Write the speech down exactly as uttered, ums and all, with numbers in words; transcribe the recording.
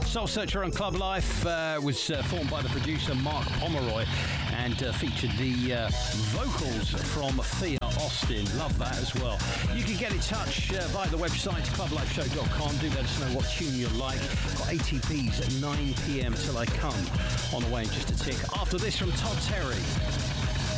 Soul Searcher on Club Life uh, was uh, formed by the producer Mark Pomeroy and uh, featured the uh, vocals from Thea Austin. Love that as well. You can get in touch uh, via the website club life show dot com. Do let us know what tune you like. Got A T Ps at nine p.m. till I come on the way in just a tick. After this from Todd Terry.